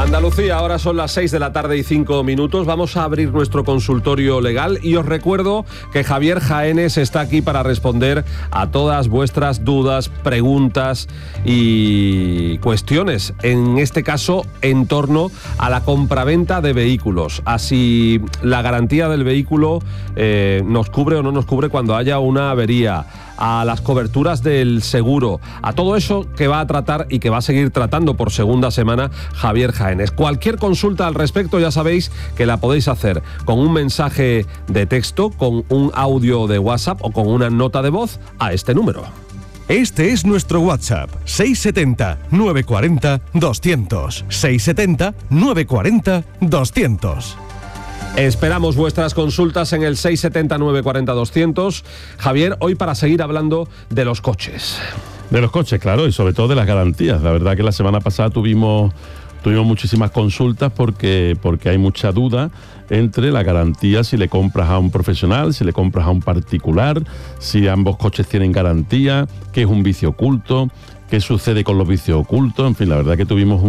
Andalucía, ahora son las 6 de la tarde y 5 minutos. Vamos a abrir nuestro consultorio legal y os recuerdo que Javier Jaénes está aquí para responder a todas vuestras dudas, preguntas y cuestiones, en este caso en torno a la compraventa de vehículos. Así la garantía del vehículo nos cubre o no nos cubre cuando haya una avería, a las coberturas del seguro, a todo eso que va a tratar y que va a seguir tratando por segunda semana Javier Jaénes. Cualquier consulta al respecto ya sabéis que la podéis hacer con un mensaje de texto, con un audio de WhatsApp o con una nota de voz a este número. Este es nuestro WhatsApp, 670-940-200, 670-940-200. Esperamos vuestras consultas en el 670-940-200. Javier, hoy para seguir hablando de los coches. De los coches, claro, y sobre todo de las garantías. La verdad que la semana pasada tuvimos muchísimas consultas porque hay mucha duda entre la garantía, si le compras a un profesional, si le compras a un particular, si ambos coches tienen garantía, qué es un vicio oculto, qué sucede con los vicios ocultos. En fin, la verdad que tuvimos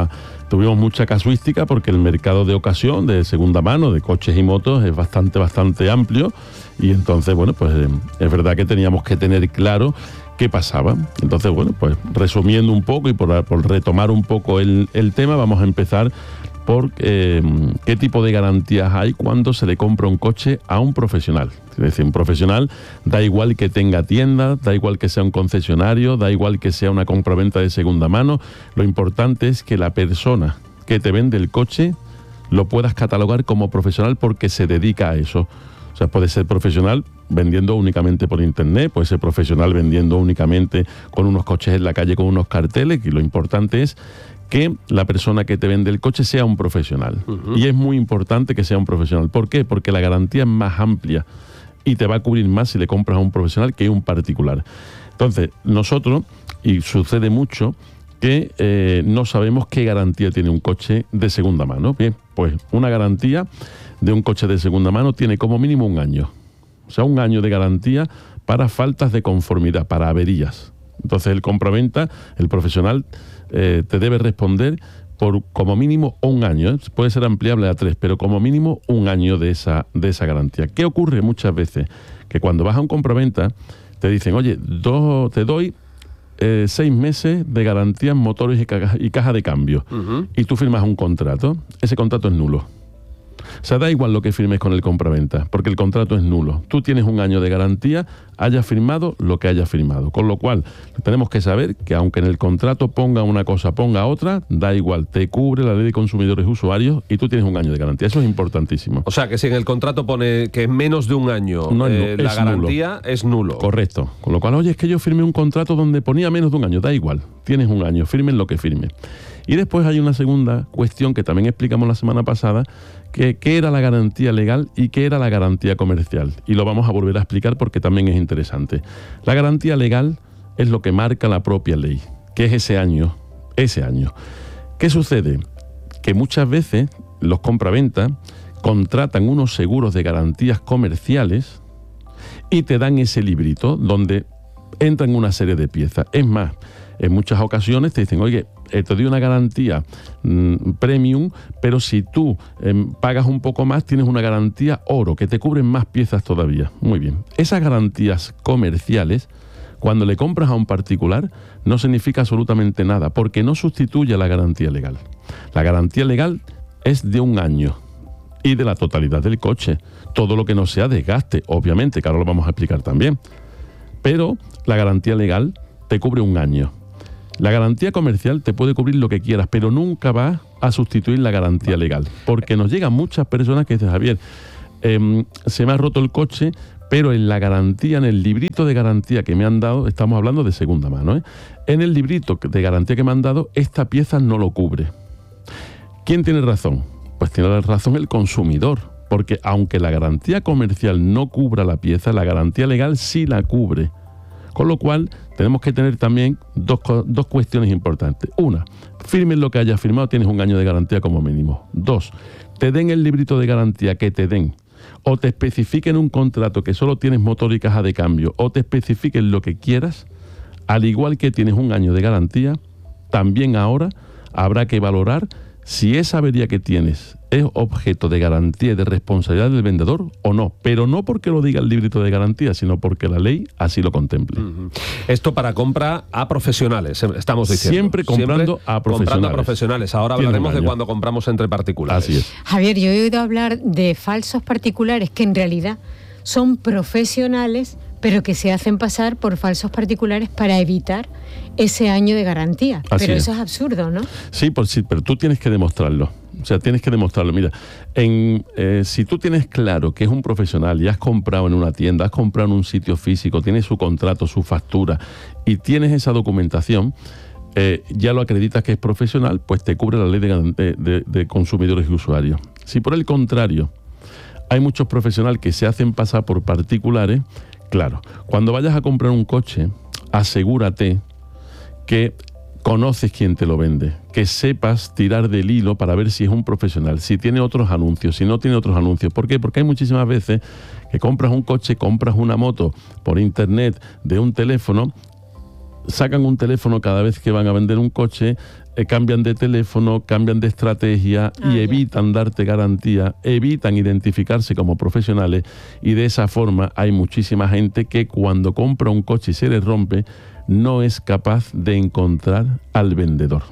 mucha casuística porque el mercado de ocasión, de segunda mano, de coches y motos es bastante amplio, y entonces, bueno, pues es verdad que teníamos que tener claro qué pasaba. Entonces, bueno, pues resumiendo un poco y por retomar un poco el tema, vamos a empezar por qué tipo de garantías hay cuando se le compra un coche a un profesional. Es decir, un profesional, da igual que tenga tienda, da igual que sea un concesionario, da igual que sea una compraventa de segunda mano, lo importante es que la persona que te vende el coche lo puedas catalogar como profesional porque se dedica a eso. O sea, puede ser profesional vendiendo únicamente por internet, puede ser profesional vendiendo únicamente con unos coches en la calle, con unos carteles, y lo importante es que la persona que te vende el coche sea un profesional. Uh-huh. Y es muy importante que sea un profesional. ¿Por qué? Porque la garantía es más amplia y te va a cubrir más si le compras a un profesional que a un particular. Entonces, nosotros, y sucede mucho, que no sabemos qué garantía tiene un coche de segunda mano. Bien, pues una garantía de un coche de segunda mano tiene como mínimo 1 año. O sea, 1 año de garantía para faltas de conformidad, para averías. Entonces el compraventa, el profesional, te debe responder por como mínimo 1 año. Puede ser ampliable a 3, pero como mínimo 1 año de esa garantía. ¿Qué ocurre muchas veces? Que cuando vas a un compraventa te dicen, oye, te doy 6 meses de garantía en motores y caja de cambio. Uh-huh. Y tú firmas un contrato. Ese contrato es nulo. O sea, da igual lo que firmes con el compraventa, porque el contrato es nulo. Tú tienes 1 año de garantía, hayas firmado lo que hayas firmado. Con lo cual, tenemos que saber que aunque en el contrato ponga una cosa, ponga otra, da igual, te cubre la ley de consumidores y usuarios y tú tienes 1 año de garantía. Eso es importantísimo. O sea, que si en el contrato pone que es menos de 1 año, la garantía nulo. Es nulo. Correcto. Con lo cual, oye, es que yo firmé un contrato donde ponía menos de 1 año. Da igual, tienes 1 año, firmen lo que firmen. Y después hay una segunda cuestión que también explicamos la semana pasada, que qué era la garantía legal y qué era la garantía comercial. Y lo vamos a volver a explicar porque también es interesante. La garantía legal es lo que marca la propia ley, que es ese año. ¿Qué sucede? Que muchas veces los compraventas contratan unos seguros de garantías comerciales y te dan ese librito donde entran una serie de piezas. Es más, en muchas ocasiones te dicen, oye, te doy una garantía premium, pero si tú pagas un poco más, tienes una garantía oro, que te cubren más piezas todavía. Muy bien. Esas garantías comerciales, cuando le compras a un particular, no significa absolutamente nada, porque no sustituye a la garantía legal. La garantía legal es de 1 año y de la totalidad del coche. Todo lo que no sea desgaste, obviamente, que ahora lo vamos a explicar también. Pero la garantía legal te cubre 1 año. La garantía comercial te puede cubrir lo que quieras, pero nunca va a sustituir la garantía legal. Porque nos llegan muchas personas que dicen, Javier, se me ha roto el coche, pero en la garantía, en el librito de garantía que me han dado, estamos hablando de segunda mano, en el librito de garantía que me han dado, esta pieza no lo cubre. ¿Quién tiene razón? Pues tiene razón el consumidor, porque aunque la garantía comercial no cubra la pieza, la garantía legal sí la cubre. Con lo cual, tenemos que tener también dos cuestiones importantes. 1, firmen lo que hayas firmado, tienes 1 año de garantía como mínimo. 2, te den el librito de garantía que te den, o te especifiquen un contrato que solo tienes motor y caja de cambio, o te especifiquen lo que quieras, al igual que tienes 1 año de garantía, también ahora habrá que valorar si esa avería que tienes es objeto de garantía y de responsabilidad del vendedor o no, pero no porque lo diga el librito de garantía, sino porque la ley así lo contemple. Esto para compra a profesionales, estamos diciendo. Siempre comprando a profesionales. Ahora hablaremos de cuando compramos entre particulares. Así es. Javier, yo he oído hablar de falsos particulares que en realidad son profesionales, pero que se hacen pasar por falsos particulares para evitar ese año de garantía. Así pero es. eso es absurdo, ¿no? Sí, pero tú tienes que demostrarlo. O sea, tienes que demostrarlo. Mira, si tú tienes claro que es un profesional y has comprado en una tienda, has comprado en un sitio físico, tienes su contrato, su factura y tienes esa documentación, ya lo acreditas que es profesional, pues te cubre la ley de consumidores y usuarios. Si por el contrario hay muchos profesionales que se hacen pasar por particulares, claro, cuando vayas a comprar un coche, asegúrate que conoces quién te lo vende, que sepas tirar del hilo para ver si es un profesional, si tiene otros anuncios, si no tiene otros anuncios. ¿Por qué? Porque hay muchísimas veces que compras un coche, compras una moto por internet de un teléfono, sacan un teléfono cada vez que van a vender un coche, cambian de teléfono, cambian de estrategia y evitan darte garantía, evitan identificarse como profesionales, y de esa forma hay muchísima gente que cuando compra un coche y se le rompe, no es capaz de encontrar al vendedor.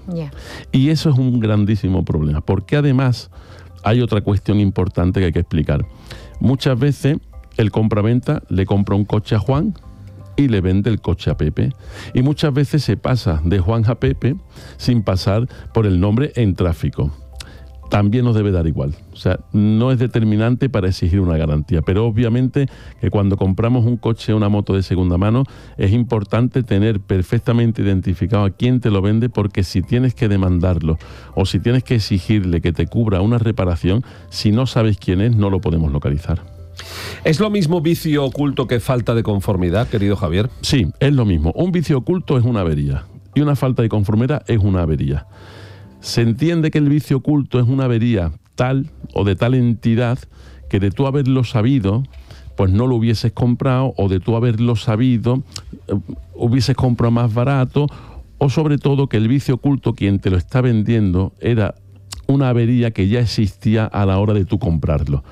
Y eso es un grandísimo problema, porque además hay otra cuestión importante que hay que explicar. Muchas veces el compraventa le compra un coche a Juan y le vende el coche a Pepe. Y muchas veces se pasa de Juan a Pepe sin pasar por el nombre en tráfico. También nos debe dar igual. O sea, no es determinante para exigir una garantía. Pero obviamente que cuando compramos un coche o una moto de segunda mano, es importante tener perfectamente identificado a quién te lo vende, porque si tienes que demandarlo o si tienes que exigirle que te cubra una reparación, si no sabes quién es, no lo podemos localizar. ¿Es lo mismo vicio oculto que falta de conformidad, querido Javier? Sí, es lo mismo. Un vicio oculto es una avería y una falta de conformidad es una avería. Se entiende que el vicio oculto es una avería tal o de tal entidad que de tú haberlo sabido, pues no lo hubieses comprado, o de tú haberlo sabido, hubieses comprado más barato, o sobre todo que el vicio oculto, quien te lo está vendiendo, era una avería que ya existía a la hora de tú comprarlo.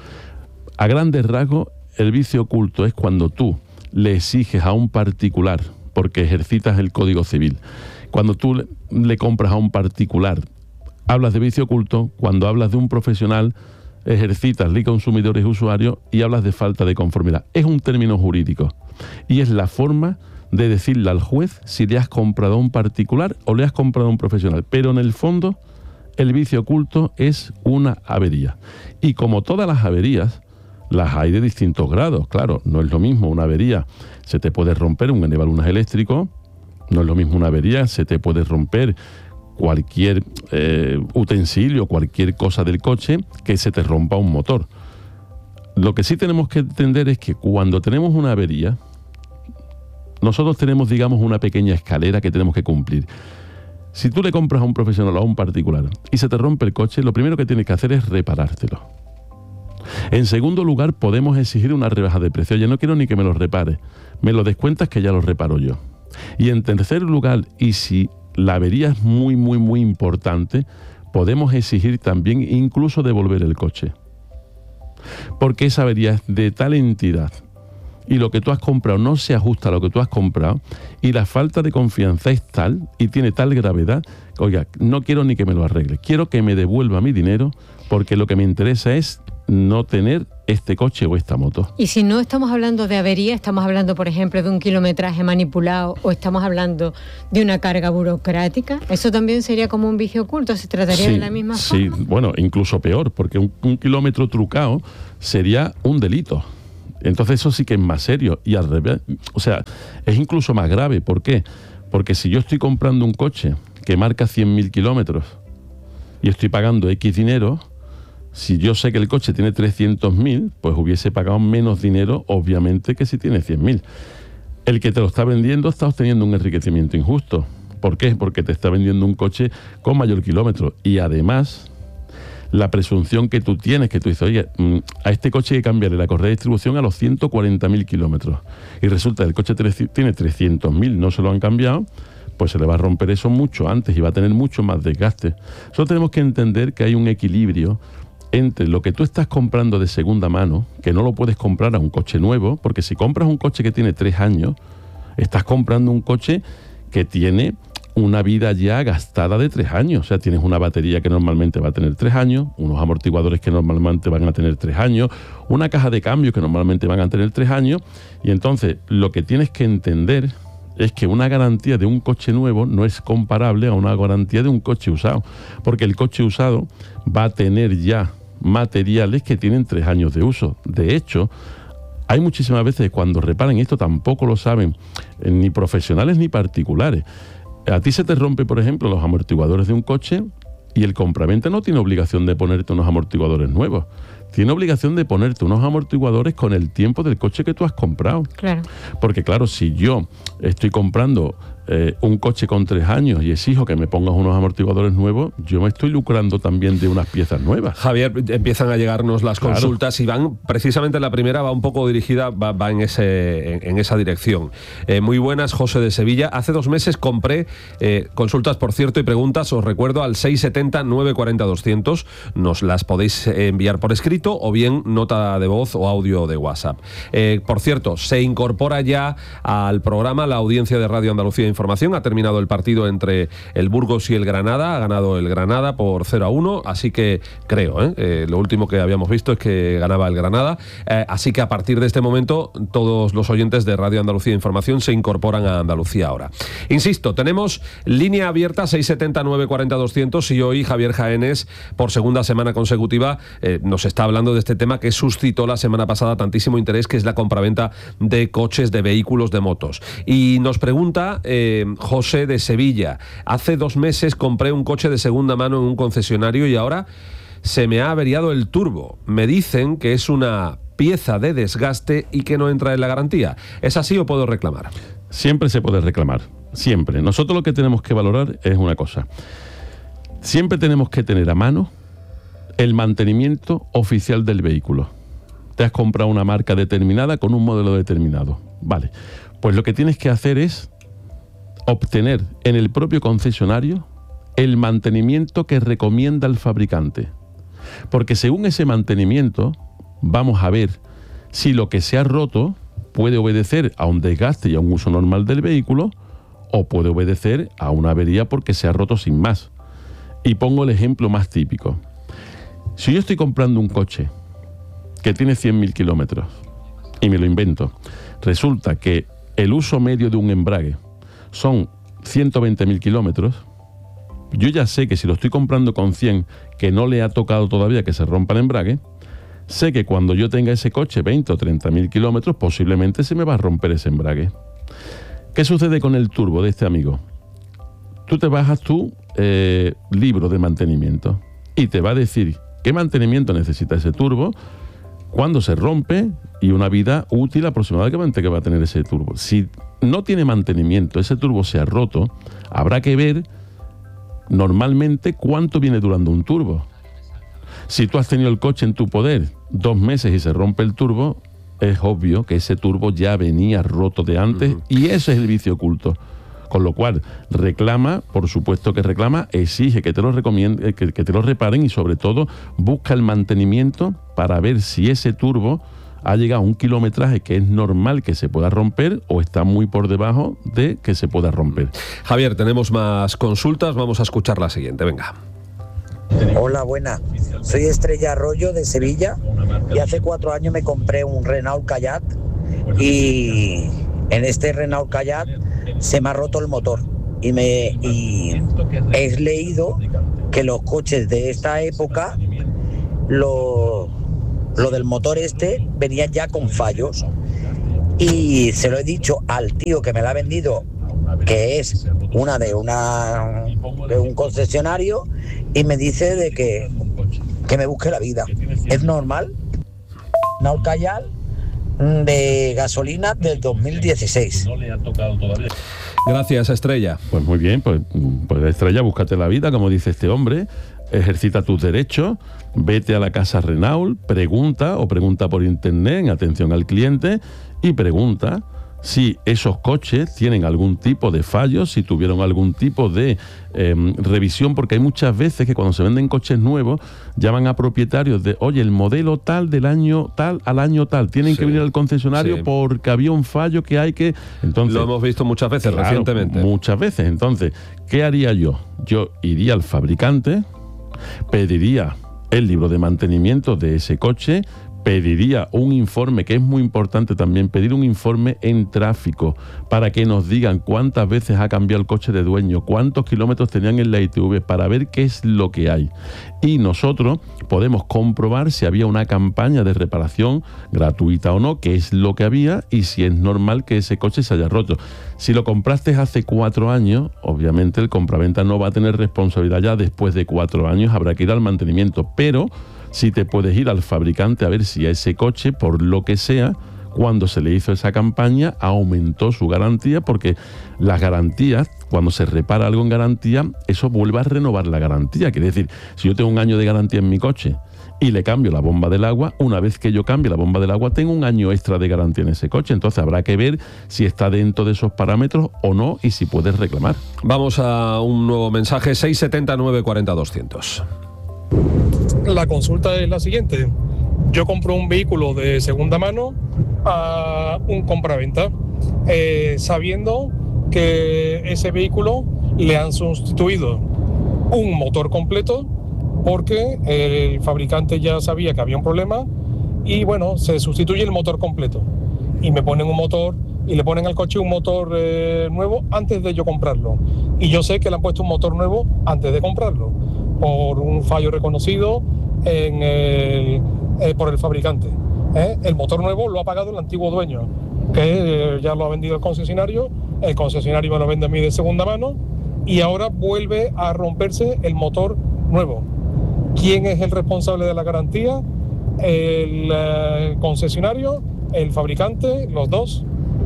A grandes rasgos, el vicio oculto es cuando tú le exiges a un particular, porque ejercitas el Código Civil, cuando tú le compras a un particular, hablas de vicio oculto. Cuando hablas de un profesional, ejercitas ley consumidores y usuarios y hablas de falta de conformidad. Es un término jurídico y es la forma de decirle al juez si le has comprado a un particular o le has comprado a un profesional. Pero en el fondo, el vicio oculto es una avería. Y como todas las averías, las hay de distintos grados. Claro, no es lo mismo una avería, se te puede romper un enhebalunas eléctrico, no es lo mismo una avería, se te puede romper cualquier utensilio, cualquier cosa del coche, que se te rompa un motor. Lo que sí tenemos que entender es que cuando tenemos una avería, nosotros tenemos, digamos, una pequeña escalera que tenemos que cumplir. Si tú le compras a un profesional o a un particular y se te rompe el coche, lo primero que tienes que hacer es reparártelo. En segundo lugar, podemos exigir una rebaja de precio. Oye, no quiero ni que me lo repare, me lo descuentas que ya lo reparo yo. Y en tercer lugar, y si la avería es muy, muy, muy importante, podemos exigir también incluso devolver el coche. Porque esa avería es de tal entidad y lo que tú has comprado no se ajusta a lo que tú has comprado y la falta de confianza es tal y tiene tal gravedad, oiga, no quiero ni que me lo arregle, quiero que me devuelva mi dinero, porque lo que me interesa es no tener este coche o esta moto. Y si no estamos hablando de avería, estamos hablando, por ejemplo, de un kilometraje manipulado o estamos hablando de una carga burocrática, ¿eso también sería como un vicio oculto? ¿Se trataría de la misma forma? Sí, bueno, incluso peor, porque un kilómetro trucado sería un delito. Entonces eso sí que es más serio y al revés, o sea, es incluso más grave. ¿Por qué? Porque si yo estoy comprando un coche que marca 100.000 kilómetros y estoy pagando X dinero, si yo sé que el coche tiene 300.000, pues hubiese pagado menos dinero, obviamente, que si tiene 100.000. El que te lo está vendiendo está obteniendo un enriquecimiento injusto. ¿Por qué? Porque te está vendiendo un coche con mayor kilómetro. Y además, la presunción que tú tienes, que tú dices, oye, a este coche hay que cambiarle la correa de distribución a los 140.000 kilómetros. Y resulta que el coche tiene 300.000, no se lo han cambiado, pues se le va a romper eso mucho antes y va a tener mucho más desgaste. Solo tenemos que entender que hay un equilibrio entre lo que tú estás comprando de segunda mano, que no lo puedes comprar a un coche nuevo, porque si compras un coche que tiene 3 años, estás comprando un coche que tiene una vida ya gastada de 3 años. O sea, tienes una batería que normalmente va a tener 3 años, unos amortiguadores que normalmente van a tener 3 años, una caja de cambios que normalmente van a tener 3 años, y entonces lo que tienes que entender es que una garantía de un coche nuevo no es comparable a una garantía de un coche usado, porque el coche usado va a tener ya materiales que tienen 3 años de uso. De hecho, hay muchísimas veces cuando reparan esto tampoco lo saben ni profesionales ni particulares. A ti se te rompe, por ejemplo, los amortiguadores de un coche y el compraventa no tiene obligación de ponerte unos amortiguadores nuevos. Tiene obligación de ponerte unos amortiguadores con el tiempo del coche que tú has comprado. Claro. Porque claro, si yo estoy comprando un coche con 3 años y exijo que me pongas unos amortiguadores nuevos, yo me estoy lucrando también de unas piezas nuevas. Javier, empiezan a llegarnos las consultas y van, precisamente la primera va un poco dirigida, va en esa dirección. Muy buenas, José de Sevilla. Hace 2 meses compré, consultas por cierto y preguntas, os recuerdo al 670-940-200, nos las podéis enviar por escrito o bien nota de voz o audio de WhatsApp. Por cierto, se incorpora ya al programa la audiencia de Radio Andalucía Información. Ha terminado el partido entre el Burgos y el Granada. Ha ganado el Granada por 0-1, así que creo, lo último que habíamos visto es que ganaba el Granada. Así que a partir de este momento todos los oyentes de Radio Andalucía Información se incorporan a Andalucía Ahora. Insisto, tenemos línea abierta 670-940-200 y hoy Javier Jaénes, por segunda semana consecutiva, nos está hablando de este tema que suscitó la semana pasada tantísimo interés, que es la compraventa de coches, de vehículos, de motos. Y nos pregunta José de Sevilla: hace 2 meses compré un coche de segunda mano en un concesionario y ahora se me ha averiado el turbo. Me dicen que es una pieza de desgaste y que no entra en la garantía. ¿Es así o puedo reclamar? Siempre se puede reclamar, siempre. Nosotros lo que tenemos que valorar es una cosa. Siempre tenemos que tener a mano el mantenimiento oficial del vehículo. Te has comprado una marca determinada con un modelo determinado. Vale, pues lo que tienes que hacer es obtener en el propio concesionario el mantenimiento que recomienda el fabricante. Porque según ese mantenimiento vamos a ver si lo que se ha roto puede obedecer a un desgaste y a un uso normal del vehículo o puede obedecer a una avería porque se ha roto sin más. Y pongo el ejemplo más típico. Si yo estoy comprando un coche que tiene 100.000 kilómetros y me lo invento, resulta que el uso medio de un embrague son 120.000 kilómetros, yo ya sé que si lo estoy comprando con 100, que no le ha tocado todavía que se rompa el embrague, sé que cuando yo tenga ese coche 20 o 30.000 kilómetros, posiblemente se me va a romper ese embrague. ¿Qué sucede con el turbo de este amigo? Tú te bajas tu libro de mantenimiento y te va a decir qué mantenimiento necesita ese turbo, cuándo se rompe y una vida útil aproximadamente que va a tener ese turbo. Si no tiene mantenimiento, ese turbo se ha roto, habrá que ver normalmente cuánto viene durando un turbo. Si tú has tenido el coche en tu poder 2 meses y se rompe el turbo, es obvio que ese turbo ya venía roto de antes y ese es el vicio oculto. Con lo cual, reclama, por supuesto que reclama, exige que te lo recomiende, que te lo reparen y sobre todo busca el mantenimiento para ver si ese turbo ha llegado a un kilometraje que es normal que se pueda romper o está muy por debajo de que se pueda romper. Javier, tenemos más consultas, vamos a escuchar la siguiente, venga. Hola, buenas. Soy Estrella Arroyo de Sevilla y hace 4 años me compré un Renault Kadett y en este Renault Kadett se me ha roto el motor y he leído que los coches de esta época, lo del motor venían ya con fallos y se lo he dicho al tío que me la ha vendido, que es de un concesionario, y me dice de que me busque la vida. ¿Es normal? Renault Kadett de gasolina del 2016. No le ha tocado todavía. Gracias, Estrella. Pues muy bien, pues Estrella, búscate la vida, como dice este hombre, ejercita tus derechos, vete a la casa Renault, pregunta por internet en atención al cliente y pregunta si esos coches tienen algún tipo de fallo, si tuvieron algún tipo de revisión, porque hay muchas veces que cuando se venden coches nuevos llaman a propietarios de, oye, el modelo tal del año tal al año tal, tienen que venir al concesionario porque había un fallo que hay que... Entonces, lo hemos visto muchas veces, claro, recientemente. Muchas veces. Entonces, ¿qué haría yo? Yo iría al fabricante, pediría el libro de mantenimiento de ese coche, pediría un informe, que es muy importante también, pedir un informe en tráfico para que nos digan cuántas veces ha cambiado el coche de dueño, cuántos kilómetros tenían en la ITV, para ver qué es lo que hay. Y nosotros podemos comprobar si había una campaña de reparación gratuita o no, qué es lo que había y si es normal que ese coche se haya roto. Si lo compraste hace 4 años, obviamente el compraventa no va a tener responsabilidad ya después de 4 años, habrá que ir al mantenimiento, pero si te puedes ir al fabricante a ver si a ese coche, por lo que sea, cuando se le hizo esa campaña, aumentó su garantía, porque las garantías, cuando se repara algo en garantía, eso vuelve a renovar la garantía. Quiere decir, si yo tengo 1 año de garantía en mi coche y le cambio la bomba del agua, una vez que yo cambie la bomba del agua, tengo 1 año extra de garantía en ese coche. Entonces habrá que ver si está dentro de esos parámetros o no y si puedes reclamar. Vamos a un nuevo mensaje, 679 40 200. La consulta es la siguiente. Yo compro un vehículo de segunda mano a un compraventa, sabiendo que ese vehículo le han sustituido un motor completo porque el fabricante ya sabía que había un problema y bueno, se sustituye el motor completo y me ponen un motor y le ponen al coche un motor nuevo antes de yo comprarlo, y yo sé que le han puesto un motor nuevo antes de comprarlo por un fallo reconocido por el fabricante. El motor nuevo lo ha pagado el antiguo dueño, que ya lo ha vendido el concesionario me lo vende a mí de segunda mano y ahora vuelve a romperse el motor nuevo. ¿Quién es el responsable de la garantía? ¿El concesionario? ¿El fabricante? ¿Los dos?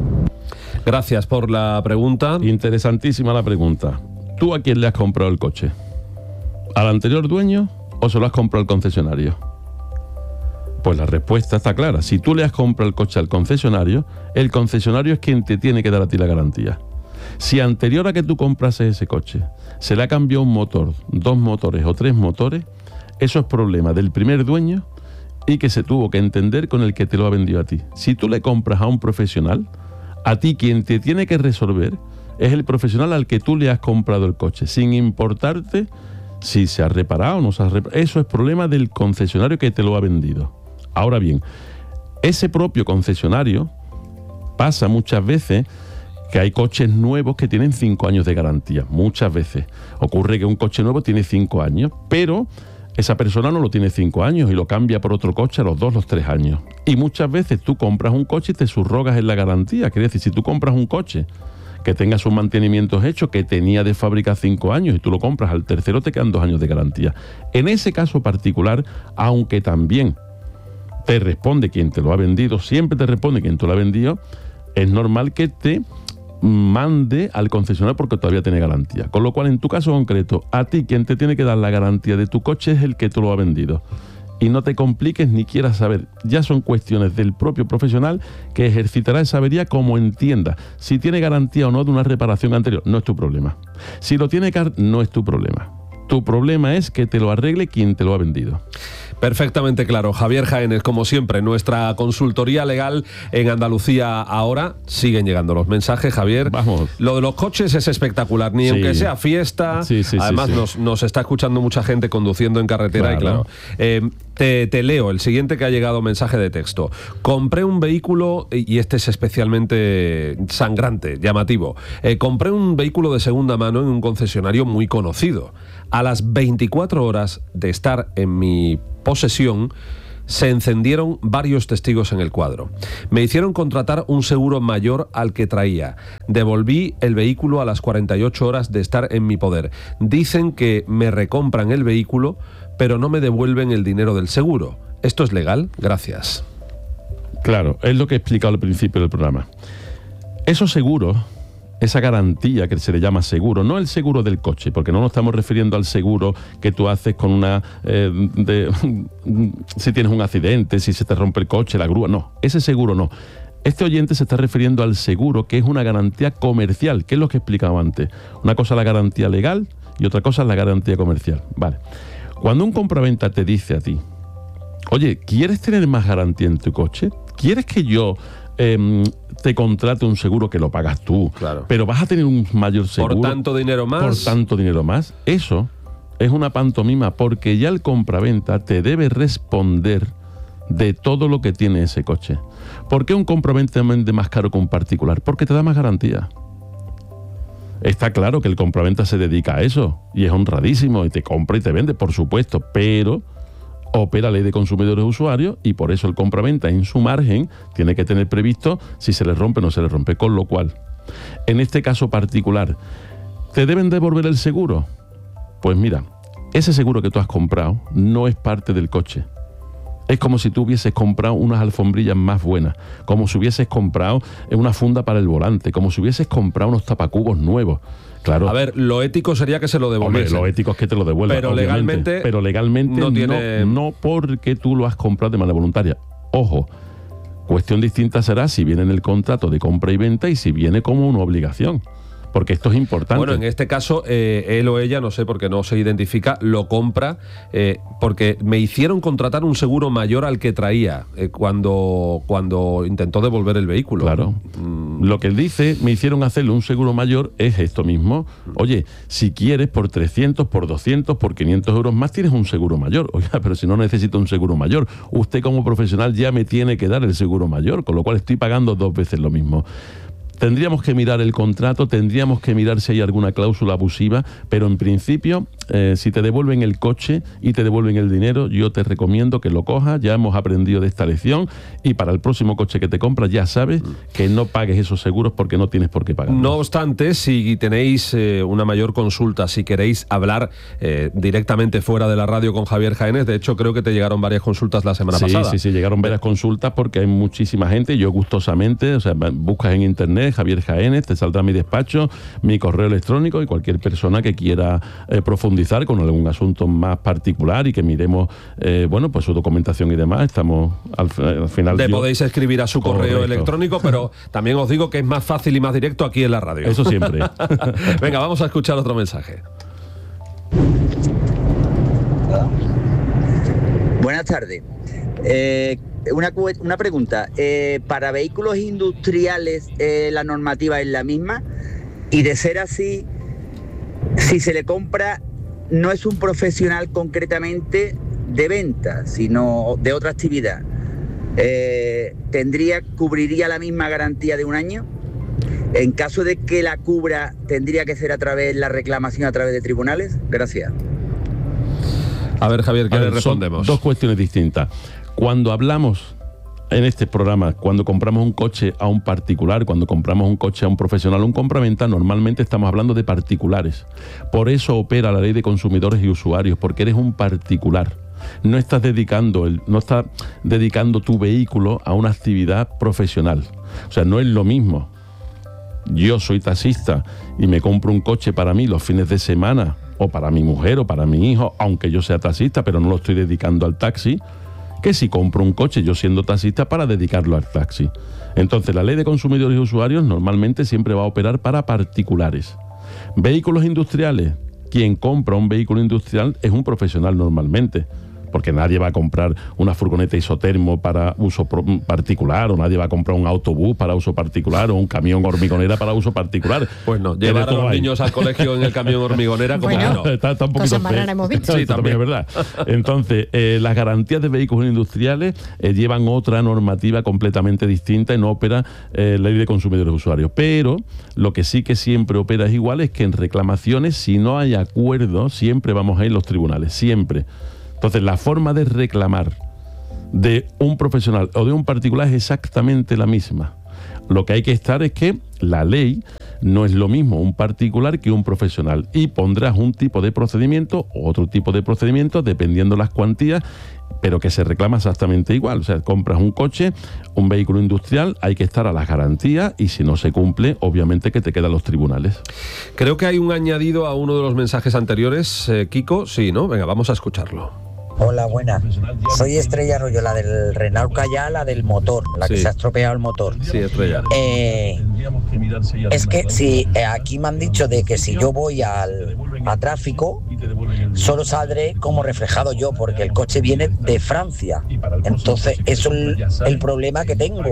Gracias por la pregunta. Interesantísima la pregunta. ¿Tú a quién le has comprado el coche? ¿Al anterior dueño o se lo has comprado al concesionario? Pues la respuesta está clara. Si tú le has comprado el coche al concesionario, el concesionario es quien te tiene que dar a ti la garantía. Si anterior a que tú comprases ese coche se le ha cambiado un motor, 2 motores o 3 motores, eso es problema del primer dueño y que se tuvo que entender con el que te lo ha vendido a ti. Si tú le compras a un profesional, a ti quien te tiene que resolver es el profesional al que tú le has comprado el coche, sin importarte si se ha reparado o no se ha reparado. Eso es problema del concesionario que te lo ha vendido. Ahora bien, ese propio concesionario pasa muchas veces que hay coches nuevos que tienen 5 años de garantía. Muchas veces ocurre que un coche nuevo tiene 5 años, pero esa persona no lo tiene 5 años y lo cambia por otro coche a los 2, los 3 años. Y muchas veces tú compras un coche y te subrogas en la garantía. Quiere decir, si tú compras un coche que tenga sus mantenimientos hechos, que tenía de fábrica 5 años y tú lo compras al tercero, te quedan 2 años de garantía. En ese caso particular, aunque también te responde quien te lo ha vendido, siempre te responde quien te lo ha vendido, es normal que te mande al concesionario porque todavía tiene garantía. Con lo cual, en tu caso concreto, a ti quien te tiene que dar la garantía de tu coche es el que te lo ha vendido. Y no te compliques ni quieras saber. Ya son cuestiones del propio profesional que ejercitará esa avería como entienda. Si tiene garantía o no de una reparación anterior, no es tu problema. Si lo tiene no es tu problema. Tu problema es que te lo arregle quien te lo ha vendido. Perfectamente claro. Javier Jaénes, como siempre, nuestra consultoría legal en Andalucía ahora. Siguen llegando los mensajes, Javier. Vamos. Lo de los coches es espectacular, ni aunque sea fiesta. Además, nos está escuchando mucha gente conduciendo en carretera. Claro. Y claro, te leo el siguiente que ha llegado, mensaje de texto. Compré un vehículo, y este es especialmente sangrante, llamativo. Compré un vehículo de segunda mano en un concesionario muy conocido. A las 24 horas de estar en mi posesión, se encendieron varios testigos en el cuadro. Me hicieron contratar un seguro mayor al que traía. Devolví el vehículo a las 48 horas de estar en mi poder. Dicen que me recompran el vehículo, pero no me devuelven el dinero del seguro. ¿Esto es legal? Gracias. Claro, es lo que he explicado al principio del programa. Esos seguros, esa garantía que se le llama seguro, no el seguro del coche, porque no nos estamos refiriendo al seguro que tú haces con una... si tienes un accidente, si se te rompe el coche, la grúa, no, ese seguro no. Este oyente se está refiriendo al seguro, que es una garantía comercial, que es lo que explicaba antes. Una cosa es la garantía legal y otra cosa es la garantía comercial. Vale. Cuando un compraventa te dice a ti, oye, ¿quieres tener más garantía en tu coche? ¿Quieres que yo te contrate un seguro que lo pagas tú, claro, pero vas a tener un mayor seguro? Por tanto dinero más. Por tanto dinero más. Eso es una pantomima, porque ya el compraventa te debe responder de todo lo que tiene ese coche. ¿Por qué un compraventa vende más caro que un particular? Porque te da más garantía. Está claro que el compraventa se dedica a eso y es honradísimo y te compra y te vende, por supuesto, pero opera Ley de Consumidores y Usuarios y por eso el compraventa en su margen tiene que tener previsto si se le rompe o no se le rompe. Con lo cual, en este caso particular, ¿te deben devolver el seguro? Pues mira, ese seguro que tú has comprado no es parte del coche. Es como si tú hubieses comprado unas alfombrillas más buenas, como si hubieses comprado una funda para el volante, como si hubieses comprado unos tapacubos nuevos. Claro. A ver, lo ético sería que se lo devolviesen. Lo ético es que te lo devuelvan, pero legalmente, no tiene... no porque tú lo has comprado de manera voluntaria. Ojo, cuestión distinta será si viene en el contrato de compra y venta y si viene como una obligación. Porque esto es importante. Bueno, en este caso, él o ella, no sé porque no se identifica, lo compra porque me hicieron contratar un seguro mayor al que traía cuando intentó devolver el vehículo. Claro. Lo que él dice, me hicieron hacerle un seguro mayor, es esto mismo. Oye, si quieres, por 300, por 200, por 500 euros más, tienes un seguro mayor. Oiga, pero si no necesito un seguro mayor, usted como profesional ya me tiene que dar el seguro mayor, con lo cual estoy pagando 2 veces lo mismo. Tendríamos que mirar el contrato, tendríamos que mirar si hay alguna cláusula abusiva, pero en principio, si te devuelven el coche y te devuelven el dinero, yo te recomiendo que lo cojas. Ya hemos aprendido de esta lección y para el próximo coche que te compras ya sabes que no pagues esos seguros porque no tienes por qué pagar. No obstante, si tenéis una mayor consulta, si queréis hablar directamente fuera de la radio con Javier Jaénes, de hecho creo que te llegaron varias consultas la semana pasada. Sí, llegaron varias consultas porque hay muchísima gente. Yo gustosamente, o sea, buscas en internet Javier Jaénes, te saldrá mi despacho, mi correo electrónico y cualquier persona que quiera profundizar con algún asunto más particular y que miremos, pues su documentación y demás. Estamos al final... Podéis escribir a su correo electrónico, pero también os digo que es más fácil y más directo aquí en la radio. Eso siempre. Venga, vamos a escuchar otro mensaje. Buenas tardes. Una pregunta. ¿Para vehículos industriales la normativa es la misma? Y de ser así, si se le compra, no es un profesional concretamente de venta, sino de otra actividad, ¿cubriría la misma garantía de un año? En caso de que la cubra, ¿tendría que ser la reclamación a través de tribunales? Gracias. A ver, Javier, ¿qué le respondemos? Son dos cuestiones distintas. Cuando hablamos en este programa, cuando compramos un coche a un particular, cuando compramos un coche a un profesional, un compraventa, normalmente estamos hablando de particulares. Por eso opera la Ley de Consumidores y Usuarios, porque eres un particular. No estás dedicando tu vehículo a una actividad profesional. O sea, no es lo mismo. Yo soy taxista y me compro un coche para mí los fines de semana, o para mi mujer o para mi hijo, aunque yo sea taxista, pero no lo estoy dedicando al taxi, que si compro un coche yo siendo taxista para dedicarlo al taxi. Entonces la Ley de Consumidores y Usuarios normalmente siempre va a operar para particulares. Vehículos industriales, quien compra un vehículo industrial es un profesional normalmente, porque nadie va a comprar una furgoneta isotermo para uso particular, o nadie va a comprar un autobús para uso particular, o un camión hormigonera para uso particular. Pues no, llevar a los niños al colegio en el camión hormigonera, como bueno, que no. Está un poquito feo. Hemos visto. Sí, también es verdad. Entonces, las garantías de vehículos industriales llevan otra normativa completamente distinta y no opera la Ley de Consumidores y Usuarios. Pero lo que sí que siempre opera es igual, es que en reclamaciones, si no hay acuerdo, siempre vamos a ir a los tribunales, siempre. Entonces, la forma de reclamar de un profesional o de un particular es exactamente la misma. Lo que hay que estar es que la ley no es lo mismo un particular que un profesional, y pondrás un tipo de procedimiento o otro tipo de procedimiento dependiendo las cuantías, pero que se reclama exactamente igual. O sea, compras un coche, un vehículo industrial, hay que estar a las garantías y si no se cumple, obviamente que te quedan los tribunales. Creo que hay un añadido a uno de los mensajes anteriores, Kiko. Sí, ¿no? Venga, vamos a escucharlo. Hola, buena. Soy Estrella Arroyo, la del Renault Kadjar, la del motor, la que Sí. se ha estropeado el motor. Sí, Estrella. Es que si aquí me han dicho de que si yo voy a tráfico, solo saldré como reflejado yo, porque el coche viene de Francia. Entonces, eso es el problema que tengo.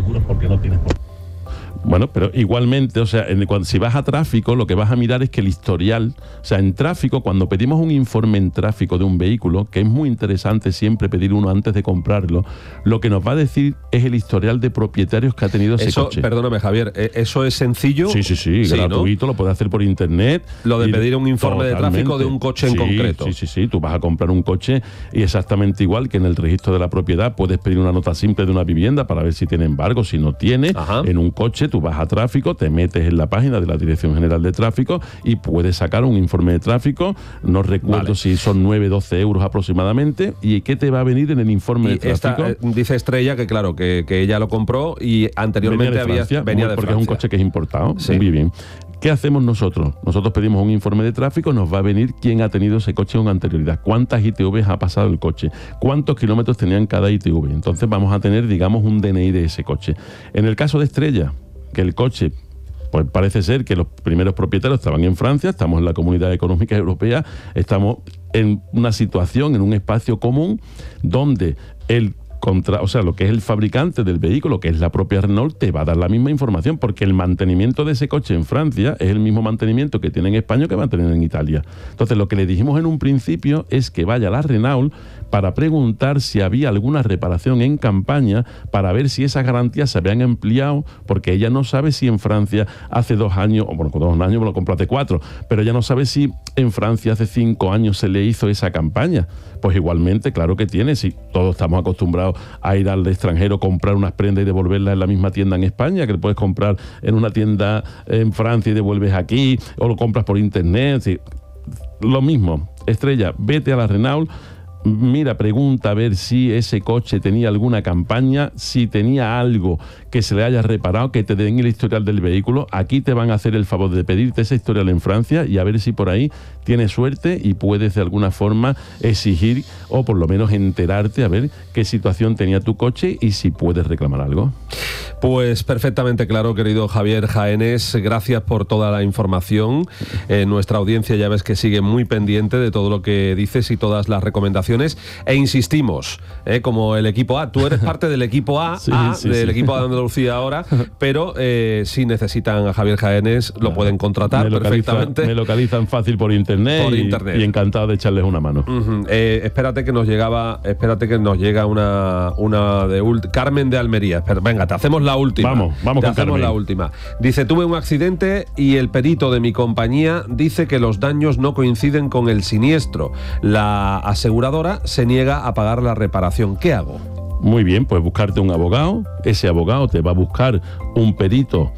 Bueno, pero igualmente, o sea, si vas a tráfico, lo que vas a mirar es que el historial, o sea, en tráfico, cuando pedimos un informe en tráfico de un vehículo, que es muy interesante siempre pedir uno antes de comprarlo, lo que nos va a decir es el historial de propietarios que ha tenido ese Eso, coche. perdóname, Javier, ¿eso es sencillo? Sí, gratuito, ¿no? lo puedes hacer por internet. Lo de pedir un informe de tráfico de un coche en concreto. Sí, tú vas a comprar un coche y exactamente igual que en el registro de la propiedad puedes pedir una nota simple de una vivienda para ver si tiene embargo, si no tiene. Ajá. En un coche tú vas a tráfico, te metes en la página de la Dirección General de Tráfico y puedes sacar un informe de tráfico, no recuerdo si son 9-12 euros aproximadamente. ¿Y qué te va a venir en el informe de tráfico? Dice Estrella que claro, que ella lo compró y anteriormente venía de porque Francia. es un coche que es importado. Sí. Muy bien. ¿Qué hacemos nosotros? Nosotros pedimos un informe de tráfico, nos va a venir quién ha tenido ese coche con anterioridad, cuántas ITVs ha pasado el coche, cuántos kilómetros tenían cada ITV. Entonces vamos a tener, digamos, un DNI de ese coche. En el caso de Estrella, que el coche, pues parece ser que los primeros propietarios estaban en Francia, estamos en la Comunidad Económica Europea, estamos en una situación, en un espacio común, donde lo que es el fabricante del vehículo, que es la propia Renault, te va a dar la misma información, porque el mantenimiento de ese coche en Francia es el mismo mantenimiento que tiene en España que va a tener en Italia. Entonces, lo que le dijimos en un principio es que vaya a la Renault para preguntar si había alguna reparación en campaña, para ver si esas garantías se habían empleado, porque ella no sabe si en Francia hace 2 años, o bueno, con 2 años me lo compró hace 4, pero ella no sabe si en Francia hace 5 años se le hizo esa campaña. Pues igualmente, claro que tiene, si todos estamos acostumbrados a ir al extranjero, comprar unas prendas y devolverlas en la misma tienda en España, que le puedes comprar en una tienda en Francia y devuelves aquí, o lo compras por internet. Sí. Lo mismo, Estrella, vete a la Renault, mira, pregunta a ver si ese coche tenía alguna campaña, si tenía algo que se le haya reparado, que te den el historial del vehículo. Aquí te van a hacer el favor de pedirte ese historial en Francia y a ver si por ahí tienes suerte y puedes de alguna forma exigir o por lo menos enterarte a ver qué situación tenía tu coche y si puedes reclamar algo. Pues perfectamente claro, querido Javier Jaénes, gracias por toda la información. Nuestra audiencia ya ves que sigue muy pendiente de todo lo que dices y todas las recomendaciones. E insistimos, como el equipo A, tú eres parte del equipo A, del equipo A de Andalucía ahora, pero si necesitan a Javier Jaénes lo pueden contratar perfectamente. Me localizan fácil por internet, y encantado de echarles una mano. Espérate que nos llega una de Carmen de Almería. Venga, te hacemos la última. Vamos te con hacemos Carmen. la última. Dice, tuve un accidente y el perito de mi compañía dice que los daños no coinciden con el siniestro. La aseguradora se niega a pagar la reparación. ¿Qué hago? Muy bien, pues buscarte un abogado. Ese abogado te va a buscar un perito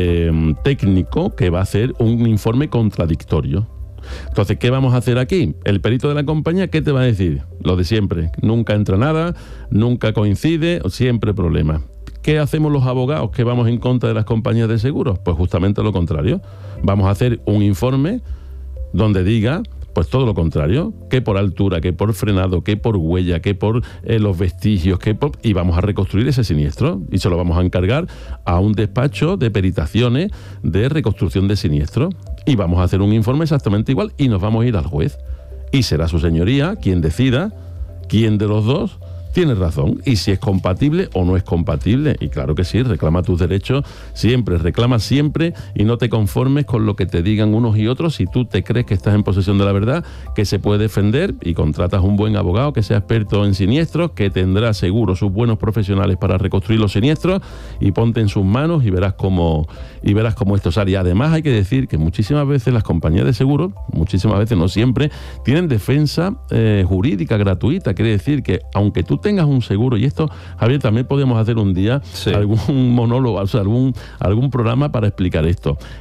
técnico que va a hacer un informe contradictorio. Entonces, ¿qué vamos a hacer aquí? El perito de la compañía, ¿qué te va a decir? Lo de siempre. Nunca entra nada, nunca coincide, siempre problema. ¿Qué hacemos los abogados que vamos en contra de las compañías de seguros? Pues justamente lo contrario. Vamos a hacer un informe donde diga pues todo lo contrario, que por altura, que por frenado, que por huella, que por los vestigios, y vamos a reconstruir ese siniestro y se lo vamos a encargar a un despacho de peritaciones de reconstrucción de siniestro y vamos a hacer un informe exactamente igual y nos vamos a ir al juez y será su señoría quien decida quién de los dos tiene razón y si es compatible o no es compatible. Y claro que sí, reclama tus derechos siempre, reclama siempre y no te conformes con lo que te digan unos y otros. Si tú te crees que estás en posesión de la verdad, que se puede defender y contratas un buen abogado que sea experto en siniestros, que tendrá seguro sus buenos profesionales para reconstruir los siniestros y ponte en sus manos y verás cómo esto sale. Y además hay que decir que muchísimas veces las compañías de seguros, muchísimas veces, no siempre, tienen defensa jurídica gratuita. Quiere decir que aunque tú tengas un seguro, y esto, Javier, también podemos hacer un día algún monólogo, o sea, algún programa para explicar esto.